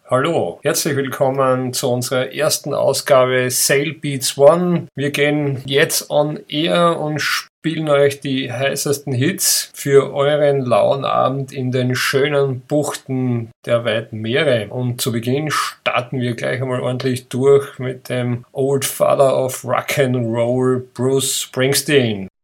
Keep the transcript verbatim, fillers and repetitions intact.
Hallo, herzlich willkommen zu unserer ersten Ausgabe Sail Beats One. Wir gehen jetzt on air und spielen euch die heißesten Hits für euren lauen Abend in den schönen Buchten der weiten Meere. Und zu Beginn starten wir gleich einmal ordentlich durch mit dem Old Father of Rock and Roll, Bruce Springsteen.